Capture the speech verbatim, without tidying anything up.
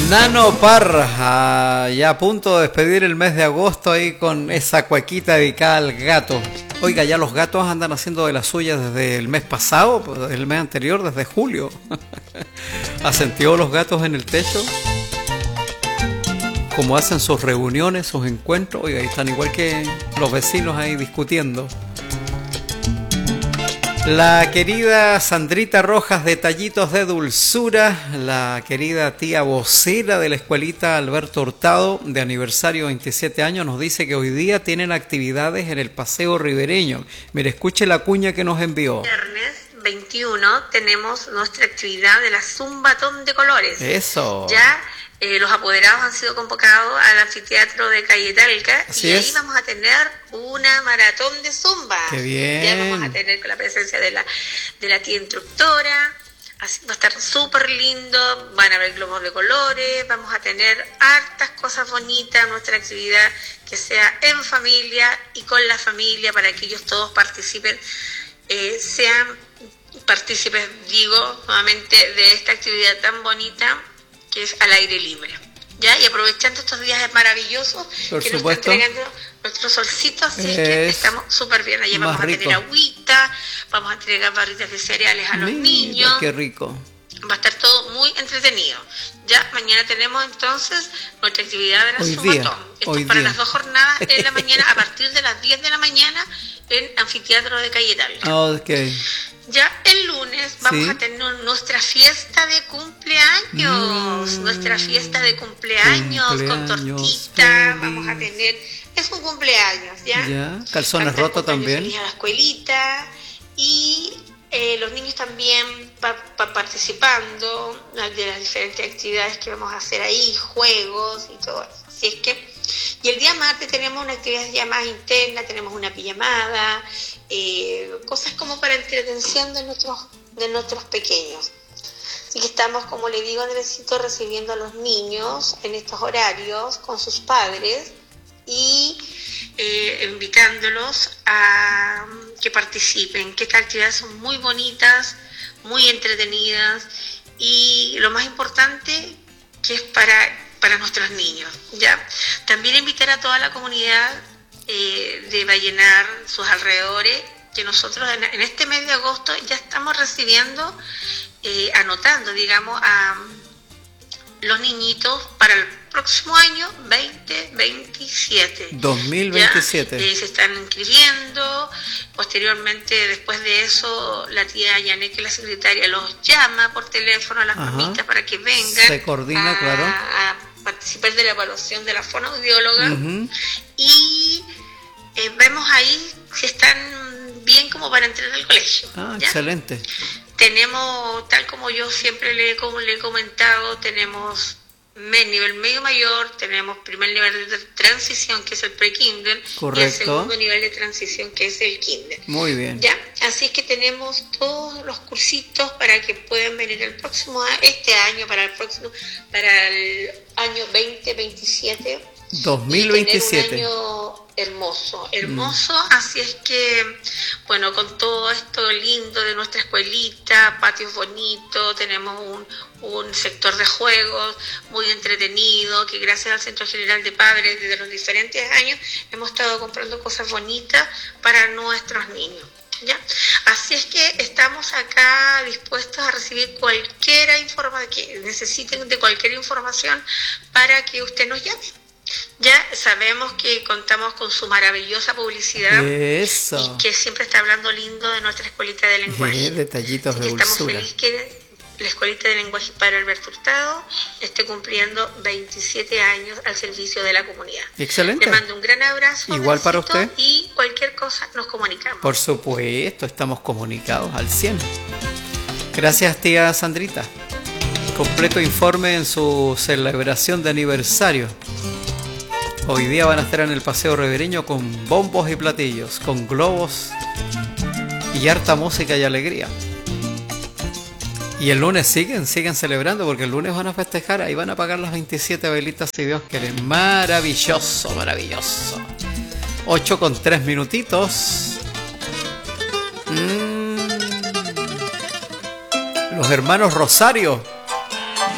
Nano Parra, ya a punto de despedir el mes de agosto ahí con esa cuequita dedicada al gato. Oiga, ya los gatos andan haciendo de las suyas desde el mes pasado, desde el mes anterior, desde julio. ¿Ha sentido los gatos en el techo? Como hacen sus reuniones, sus encuentros. Oiga, están igual que los vecinos ahí discutiendo. La querida Sandrita Rojas, detallitos de dulzura, la querida tía vocera de la escuelita Alberto Hurtado, de aniversario veintisiete años, nos dice que hoy día tienen actividades en el Paseo Ribereño. Mire, escuche la cuña que nos envió. Viernes veintiuno tenemos nuestra actividad de la Zumbatón de Colores. Eso. Ya eh, los apoderados han sido convocados al anfiteatro de Calle Talca. Así y ahí es. vamos a tener una maratón de zumba. Qué bien. Ya vamos a tener con la presencia de la, de la tía instructora. Así va a estar súper lindo, van a haber globos de colores, vamos a tener hartas cosas bonitas, nuestra actividad que sea en familia y con la familia para que ellos todos participen, eh, sean partícipes, digo nuevamente, de esta actividad tan bonita que es al aire libre. ¿Ya? Y aprovechando estos días maravillosos Por que supuesto. nos están entregando nuestros solcitos, así es que Es estamos súper bien. Allá vamos más a rico. tener agüita, vamos a entregar barritas de cereales a los Mira, niños. qué rico. Va a estar todo muy entretenido. Ya, mañana tenemos entonces nuestra actividad de la Hoy Zumbatón. día, Esto hoy es para día. las dos jornadas en la mañana, a partir de las diez de la mañana, en Anfiteatro de Calle Talca. Ok. Ya el lunes vamos Sí. a tener nuestra fiesta de cumpleaños, Mm. nuestra fiesta de cumpleaños, con Cumpleaños tortita, feliz. vamos a tener, es un cumpleaños, ¿ya? Ya, calzones Cantar rotos cumpleaños también. feliz a la escuelita y eh, los niños también pa- pa- participando de las diferentes actividades que vamos a hacer ahí, juegos y todo eso. Así es que, y el día martes tenemos una actividad ya más interna, tenemos una pijamada, eh, cosas como para entretención de nuestros, de nuestros pequeños. Así que estamos, como le digo, Andresito, recibiendo a los niños en estos horarios con sus padres y eh, invitándolos a que participen, que estas actividades son muy bonitas, muy entretenidas y lo más importante que es para, para nuestros niños, ¿ya? También invitar a toda la comunidad eh, de Vallenar, sus alrededores, que nosotros en, en este mes de agosto ya estamos recibiendo, eh, anotando, digamos, a los niñitos para el próximo año veinte veintisiete. dos mil veintisiete. Ya, eh, se están inscribiendo. Posteriormente, después de eso, la tía Yanek, la secretaria, los llama por teléfono a las Ajá. mamitas para que vengan. Se coordina, a, claro. a participar de la evaluación de la fonoaudióloga. Ujú. Y eh, vemos ahí si están bien como para entrar al colegio. Ah, ¿ya? excelente. Tenemos, tal como yo siempre le, como le he comentado, tenemos me- nivel medio mayor, tenemos primer nivel de transición, que es el pre-kinder, y el Correcto. segundo nivel de transición, que es el kinder. Muy bien. ¿Ya? Así es que tenemos todos los cursitos para que puedan venir el próximo a- este año, para el próximo, para el año veinte veintisiete. dos mil Y tener veintisiete. un año hermoso, hermoso, así es que, bueno, con todo esto lindo de nuestra escuelita, patios bonitos, tenemos un, un sector de juegos muy entretenido, que gracias al Centro General de Padres desde los diferentes años hemos estado comprando cosas bonitas para nuestros niños. ¿Ya? Así es que estamos acá dispuestos a recibir cualquier información que necesiten de cualquier información para que usted nos llame. Ya sabemos que contamos con su maravillosa publicidad Eso. y que siempre está hablando lindo de nuestra escuelita de lenguaje. Eh, detallitos Así de que estamos dulzura. felices que la escuelita de lenguaje para Alberto Hurtado esté cumpliendo veintisiete años al servicio de la comunidad. Excelente. Le mando un gran abrazo. Igual para besito, usted. Y cualquier cosa nos comunicamos. Por supuesto, estamos comunicados al cien. Gracias, tía Sandrita. Completo informe en su celebración de aniversario. Hoy día van a estar en el Paseo Ribereño con bombos y platillos, con globos y harta música y alegría. Y el lunes siguen, siguen celebrando porque el lunes van a festejar, ahí van a apagar las veintisiete velitas si Dios quiere. Maravilloso, maravilloso. ocho con tres minutitos. Mm. Los hermanos Rosario